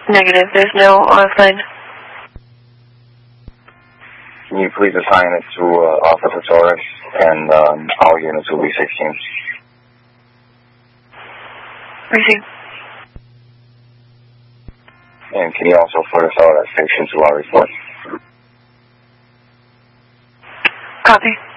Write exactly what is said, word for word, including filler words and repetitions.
Negative. There's no offline. Can you please assign it to uh, Officer Torres, and um, all units will be sixteen. Receive. And can you also put us all at station to our report? Copy.